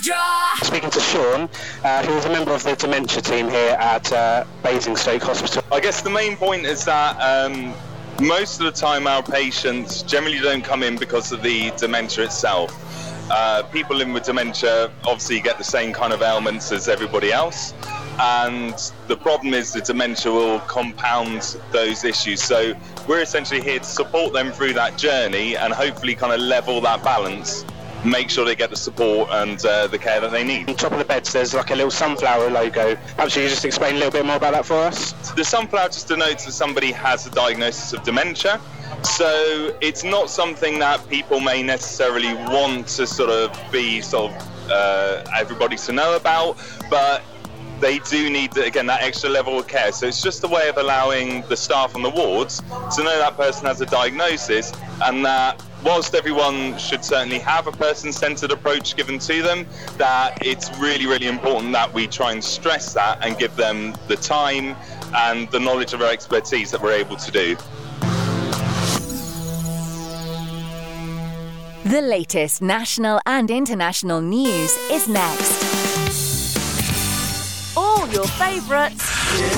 Speaking to Sean, who is a member of the dementia team here at Basingstoke Hospital. I guess the main point is that most of the time our patients generally don't come in because of the dementia itself. People living with dementia obviously get the same kind of ailments as everybody else, and the problem is the dementia will compound those issues. So we're essentially here to support them through that journey and hopefully kind of level that balance, make sure they get the support and the care that they need. On top of the beds there's like a little sunflower logo. Perhaps you could just explain a little bit more about that for us? The sunflower just denotes that somebody has a diagnosis of dementia. So it's not something that people may necessarily want to sort of be everybody to know about, but they do need, again, that extra level of care. So it's just a way of allowing the staff on the wards to know that person has a diagnosis, and that whilst everyone should certainly have a person-centred approach given to them, that it's really, really important that we try and stress that and give them the time and the knowledge of our expertise that we're able to do. The latest national and international news is next. All your favourites